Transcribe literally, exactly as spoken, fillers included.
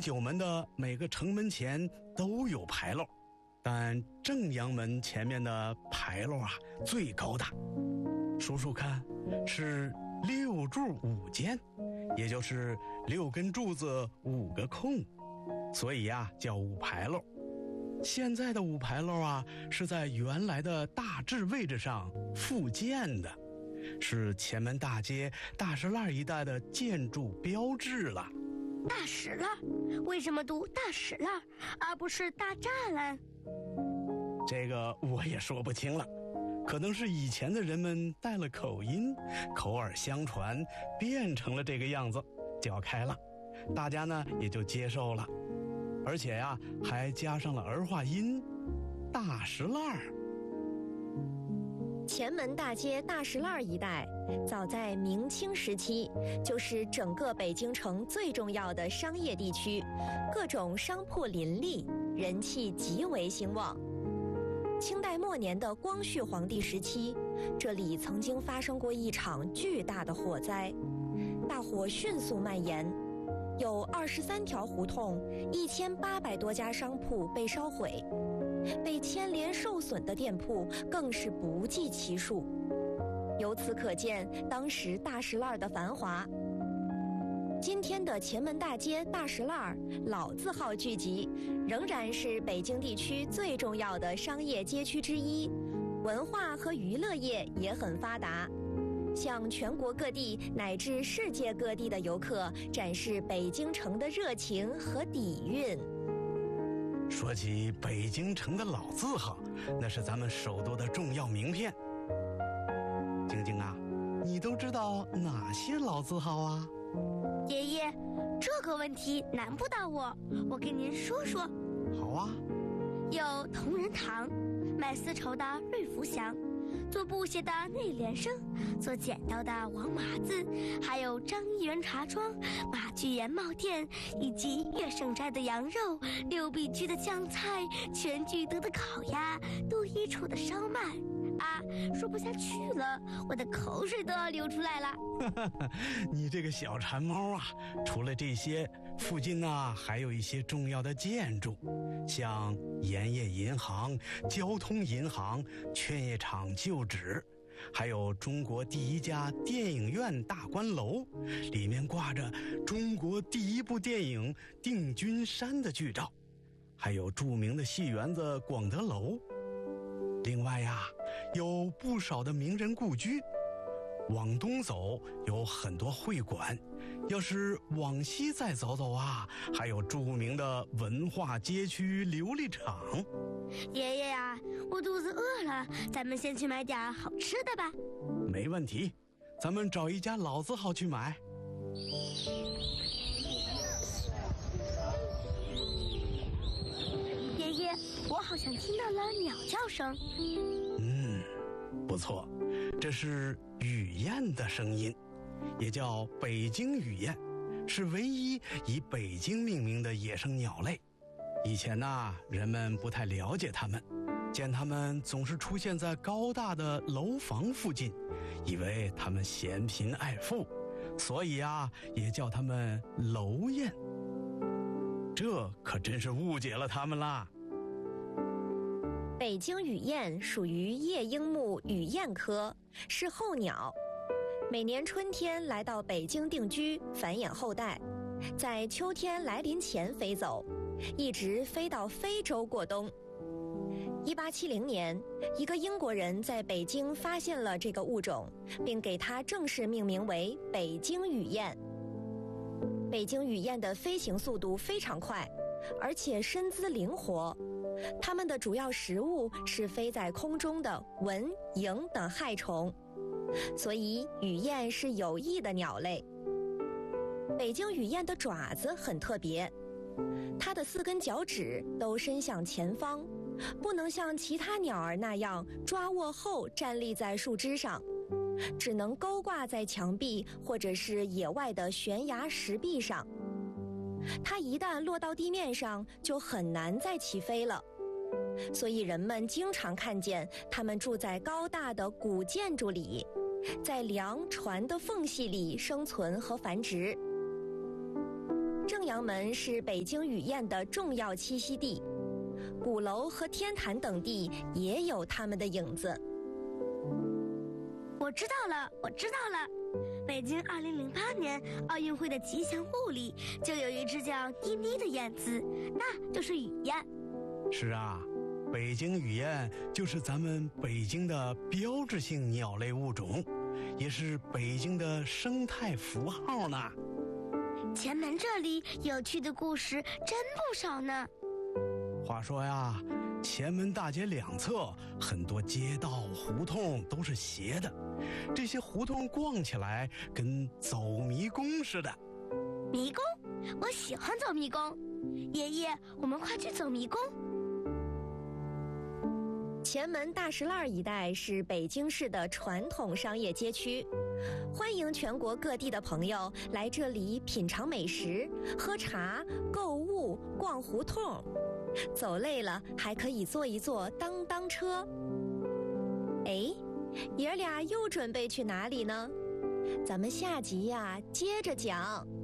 九门的每个城门前都有牌楼，但正阳门前面的牌楼啊最高大，数数看是六柱五间，也就是六根柱子五个空，所以呀叫五牌楼。现在的五牌楼啊是在原来的大治位置上复建的，是前门大街大石栏一带的建筑标志了。 大石栏？为什么读大石栏而不是大栅栏？ 这个我也说不清了，可能是以前的人们带了口音，口耳相传变成了这个样子，叫开了，大家呢也就接受了，而且呀还加上了儿化音大石栏。 前门大街大石栏一带，早在明清时期就是整个北京城最重要的商业地区，各种商铺林立，人气极为兴旺。清代末年的光绪皇帝时期，这里曾经发生过一场巨大的火灾，大火迅速蔓延，有二十三条胡同，一千八百多家商铺被烧毁，被牵连受损的店铺更是不计其数。由此可见当时大石栏的繁华。今天的前门大街大石栏老字号聚集，仍然是北京地区最重要的商业街区之一，文化和娱乐业也很发达，向全国各地乃至世界各地的游客展示北京城的热情和底蕴。 说起北京城的老字号，那是咱们首都的重要名片。晶晶啊，你都知道哪些老字号啊？ 爷爷，这个问题难不倒我，我给您说说。 好啊。 有同仁堂，卖丝绸的绿福祥，做布鞋的内联升，做剪刀的王麻子，还有张一元茶庄、马具盐帽店，以及乐盛斋的羊肉、六必居的酱菜、全聚德的烤鸭、杜一楚的烧麦。啊，说不下去了，我的口水都要流出来了。 你这个小馋猫啊，除了这些，附近呢还有一些重要的建筑，像盐业银行、交通银行、劝业场旧址，还有中国第一家电影院大观楼，里面挂着中国第一部电影《定军山》的剧照，还有著名的戏园子广德楼。另外呀，有不少的名人故居。往东走有很多会馆，要是往西再走走啊，还有著名的文化街区琉璃厂。 爷爷呀，我肚子饿了，咱们先去买点好吃的吧。 没问题，咱们找一家老字号去买。 爷爷，我好像听到了鸟叫声。 嗯，不错，这是雨燕的声音，也叫北京雨燕，是唯一以北京命名的野生鸟类。以前呢、啊，人们不太了解它们，见它们总是出现在高大的楼房附近，以为它们嫌贫爱富，所以啊，也叫它们楼燕。这可真是误解了它们啦。 北京雨燕属于夜莺目雨燕科，是候鸟，每年春天来到北京定居，繁衍后代，在秋天来临前飞走，一直飞到非洲过冬。一八七零年，一个英国人在北京发现了这个物种，并给它正式命名为北京雨燕。北京雨燕的飞行速度非常快，而且身姿灵活。它们的主要食物是飞在空中的蚊、蝇等害虫，所以雨燕是有益的鸟类。北京雨燕的爪子很特别，它的四根脚趾都伸向前方，不能像其他鸟儿那样抓握后站立在树枝上，只能勾挂在墙壁或者是野外的悬崖石壁上。它一旦落到地面上，就很难再起飞了，所以人们经常看见它们住在高大的古建筑里，在梁船的缝隙里生存和繁殖。正阳阳门是北京雨燕的重要栖息地，鼓楼和天坛等地也有它们的影子。 我知道了，我知道了。北京二零零八年奥运会的吉祥物里就有一只叫妮妮的燕子，那就是雨燕。 是啊，北京雨燕就是咱们北京的标志性鸟类物种，也是北京的生态符号呢。 前门这里有趣的故事真不少呢。 话说呀，前门大街两侧很多街道胡同都是斜的，这些胡同逛起来跟走迷宫似的。 迷宫？我喜欢走迷宫。爷爷，我们快去走迷宫。 前门大石栏一带是北京市的传统商业街区，欢迎全国各地的朋友来这里品尝美食、喝茶、购物、逛胡同。走累了还可以坐一坐当当车。哎，爷俩又准备去哪里呢？咱们下集呀，接着讲。